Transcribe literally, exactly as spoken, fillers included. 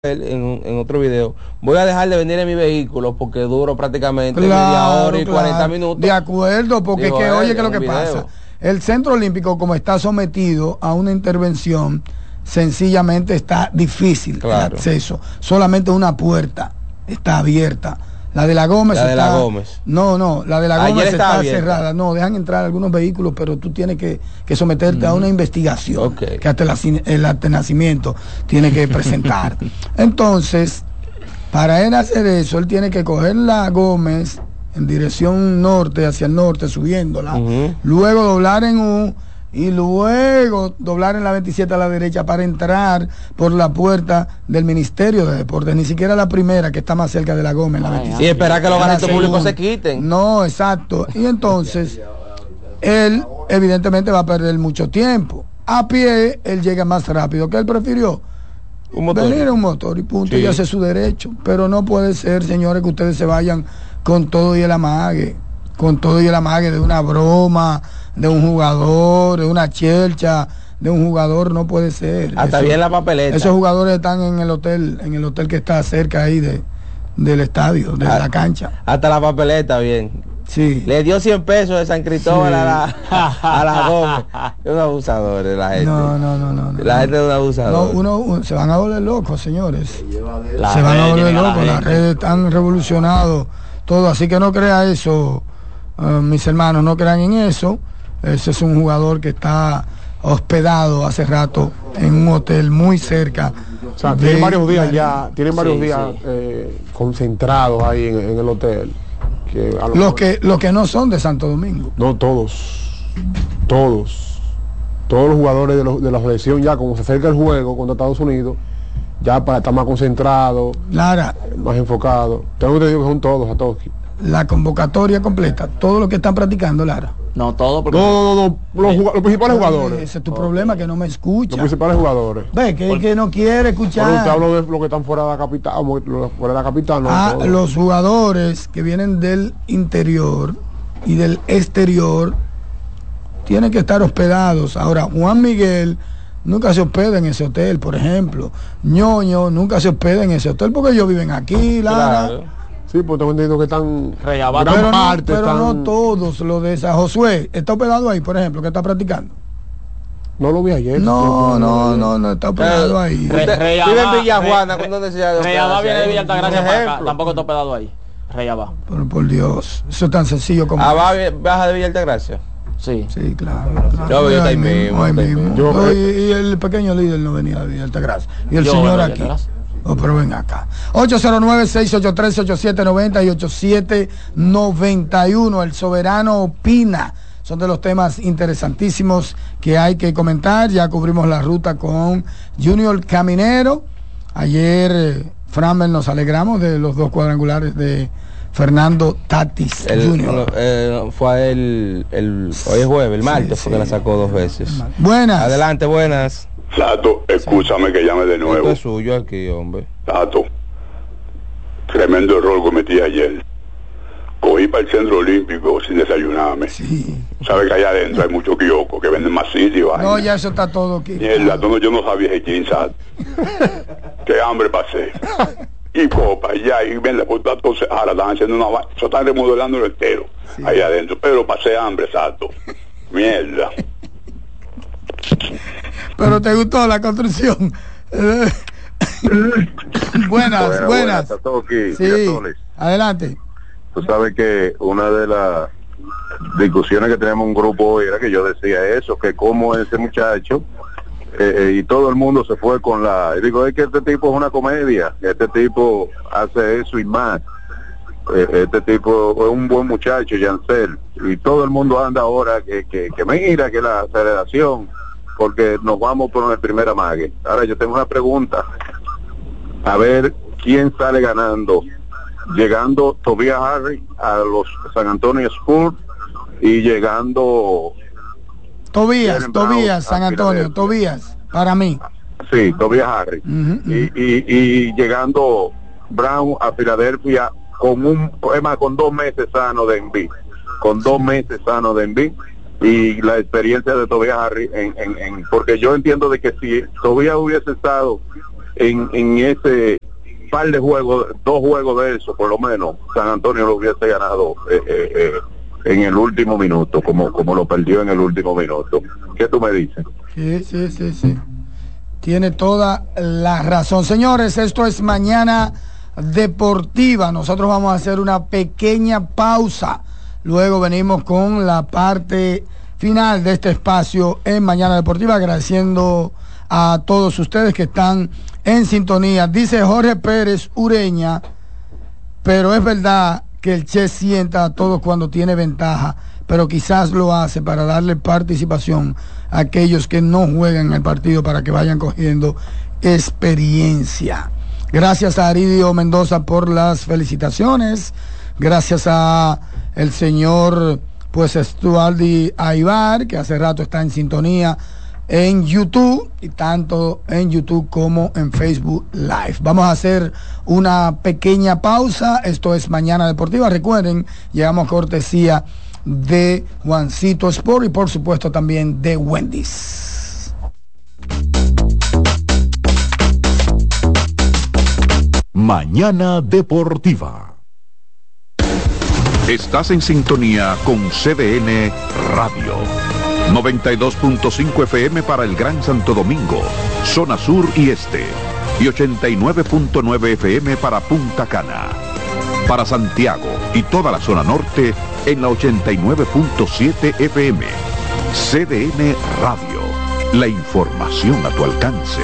En, un, en otro video, voy a dejar de venir en mi vehículo porque duro prácticamente claro, media hora y claro. cuarenta minutos. De acuerdo, porque es que él, oye que lo que video. pasa, el Centro Olímpico, como está sometido a una intervención, sencillamente está difícil claro. el acceso. Solamente una puerta está abierta. La de la Gómez la de está, la Gómez. No, no, la de la Ayer Gómez está abierta. cerrada. No, dejan entrar algunos vehículos, pero tú tienes que, que someterte mm. a una investigación okay. que hasta el, el acta de nacimiento tiene que presentar. Entonces, para él hacer eso, él tiene que coger la Gómez en dirección norte, hacia el norte, subiéndola, uh-huh. luego doblar en U y luego doblar en la veintisiete a la derecha para entrar por la puerta del Ministerio de Deportes, ni siquiera la primera que está más cerca de la Gómez, la veintisiete. Y esperar que los ganetos públicos se quiten. No, exacto. Y entonces, él evidentemente va a perder mucho tiempo. A pie, él llega más rápido. ¿Qué él prefirió? Un motor. Venir en un motor y punto, sí. y hace su derecho. Pero no puede ser, señores, que ustedes se vayan con todo y el amague, con todo y el amague de una broma, de un jugador, de una chelcha, de un jugador, no puede ser. Hasta eso, bien la papeleta. Esos jugadores están en el hotel, en el hotel que está cerca ahí de, del estadio, de hasta, la cancha. Hasta la papeleta, bien. Sí. Le dio cien pesos de San Cristóbal sí. a la a la Gómez. Es un abusador la gente. No, no, no, no. La no. gente es un abusador. No, uno, uno, se van a volver locos, señores. La se van a volver la locos. Las redes están revolucionadas todo, así que no crea eso, uh, mis hermanos, no crean en eso. Ese es un jugador que está hospedado hace rato en un hotel muy cerca. O sea, tienen varios días ya, tienen varios sí, días sí. Eh, concentrados ahí en, en el hotel. Que los mejor... que los que no son de Santo Domingo. No, todos, todos, todos los jugadores de, los, de la selección ya, como se acerca el juego contra Estados Unidos, ya para estar más concentrados, Lara, más enfocados. Tengo que decir que son todos a todos. La convocatoria completa, todo lo que están practicando, Lara. No, todo porque... No, no, no, los, los principales jugadores. Ese es tu problema, que no me escucha. Los principales jugadores. Ve, que, que no quiere escuchar. Pero usted habla de los que están fuera de la capital, fuera de la capital, no. Ah, todos. Los jugadores que vienen del interior y del exterior tienen que estar hospedados. Ahora, Juan Miguel nunca se hospeda en ese hotel, por ejemplo. Ñoño nunca se hospeda en ese hotel porque ellos viven aquí, Lara. Claro. Sí, pues tengo entendido que están gran pero parte. No, pero están... no todos los de esa. Josué, ¿está hospedado ahí, por ejemplo, que está practicando? No lo vi ayer. No, no, no, no está hospedado eh, ahí. Usted Re, vive en Villajuana, ¿con dónde se llama? Reyabá viene de Villa Altagracia para acá, tampoco está hospedado ahí. Reyabá. Por, por Dios, eso es tan sencillo como... Ah, va, baja de Villa Altagracia. Sí. Sí, claro. Yo voy ahí mismo. Ahí mismo. Yo, y, y el pequeño líder no venía de Villa Altagracia. Y el señor aquí. Oh, pero ven acá. ocho cero nueve, seis ocho tres, ocho siete nueve cero y ocho siete nueve uno. El Soberano opina. Son de los temas interesantísimos que hay que comentar. Ya cubrimos la ruta con Junior Caminero. Ayer, eh, Framber, nos alegramos de los dos cuadrangulares de Fernando Tatis el, Junior Eh, fue el, el hoy es jueves, el martes, sí, porque sí. la sacó dos veces. Buenas. Adelante, buenas. Sato, escúchame sí. que llame de nuevo. Esto es suyo aquí, hombre. Sato, tremendo error cometí ayer. Cogí para el Centro Olímpico sin desayunarme. Sí. Sabes que allá adentro hay muchos kioscos que venden más sitio. No, ya eso está todo aquí. Mierda, no, yo no sabía ese chin, Sato. Qué hambre pasé. Y copa, ya, y ven, pues entonces ahora están haciendo una vaina, eso están remodelando el entero, sí. ahí adentro, pero pasé hambre, Sato. Mierda. Pero te gustó la construcción. buenas, buenas. buenas. Aquí, sí, adelante. Tú sabes que una de las discusiones que tenemos en un grupo hoy era que yo decía eso, que como ese muchacho eh, eh, y todo el mundo se fue con la... Y digo, es que este tipo es una comedia, este tipo hace eso y más. Eh, este tipo es un buen muchacho, Yancel, y todo el mundo anda ahora que, que, que mira que la aceleración, porque nos vamos por el primer amague. Ahora yo tengo una pregunta, a ver quién sale ganando, llegando Tobias Harris a los San Antonio Spurs y llegando Tobías, Tobías, San Antonio, Tobías, para mí. Sí, Tobias Harris. Uh-huh, uh-huh. Y, y, y llegando Brown a Filadelfia con un poema con dos meses sano de Embiid, con dos meses sano de Embiid y la experiencia de Tobias Harris en, en, en, porque yo entiendo de que si Tobias hubiese estado en, en ese par de juegos, dos juegos de eso, por lo menos, San Antonio lo hubiese ganado eh, eh, eh, en el último minuto, como, como lo perdió en el último minuto. ¿Qué tú me dices? Sí, sí, sí, sí. Tiene toda la razón. Señores, esto es Mañana Deportiva. Nosotros vamos a hacer una pequeña pausa. Luego venimos con la parte final de este espacio en Mañana Deportiva, agradeciendo a todos ustedes que están en sintonía. Dice Jorge Pérez Ureña, pero es verdad que el Che sienta a todos cuando tiene ventaja, pero quizás lo hace para darle participación a aquellos que no juegan en el partido para que vayan cogiendo experiencia. Gracias a Aridio Mendoza por las felicitaciones. Gracias a el señor pues Estuardi Aibar, que hace rato está en sintonía en YouTube, y tanto en YouTube como en Facebook Live. Vamos a hacer una pequeña pausa. Esto es Mañana Deportiva. Recuerden, llegamos a cortesía de Juancito Sport y por supuesto también de Wendy's. Mañana Deportiva. Estás en sintonía con C D N Radio. noventa y dos punto cinco F M para el Gran Santo Domingo, zona sur y este. Y ochenta y nueve punto nueve F M para Punta Cana. Para Santiago y toda la zona norte en la ochenta y nueve punto siete F M. C D N Radio. La información a tu alcance.